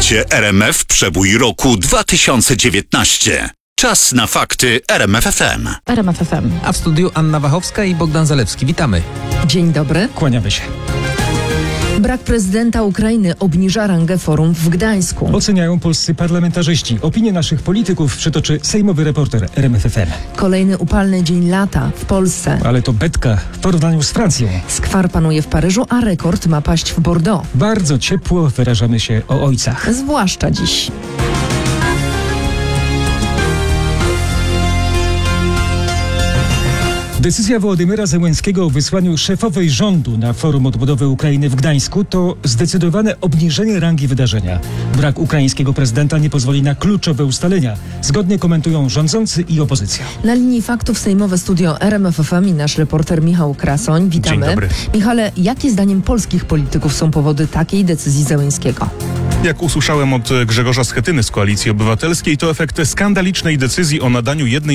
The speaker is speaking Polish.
Słuchacie RMF Przebój roku 2019. Czas na fakty RMF FM. RMF FM. A w studiu Anna Wachowska i Bogdan Zalewski. Witamy. Dzień dobry. Kłaniamy się. Brak prezydenta Ukrainy obniża rangę forum w Gdańsku. Oceniają polscy parlamentarzyści. Opinię naszych polityków przytoczy sejmowy reporter RMF FM. Kolejny upalny dzień lata w Polsce. Ale to betka w porównaniu z Francją. Skwar panuje w Paryżu, a rekord ma paść w Bordeaux. Bardzo ciepło wyrażamy się o ojcach. Zwłaszcza dziś. Decyzja Wołodymyra Zełenskiego o wysłaniu szefowej rządu na Forum Odbudowy Ukrainy w Gdańsku to zdecydowane obniżenie rangi wydarzenia. Brak ukraińskiego prezydenta nie pozwoli na kluczowe ustalenia. Zgodnie komentują rządzący i opozycja. Na linii faktów sejmowe studio RMF FM i nasz reporter Michał Krasoń. Witamy. Dzień dobry. Michale, jakie zdaniem polskich polityków są powody takiej decyzji Zełenskiego? Jak usłyszałem od Grzegorza Schetyny z Koalicji Obywatelskiej, to efekt skandalicznej decyzji o nadaniu jednej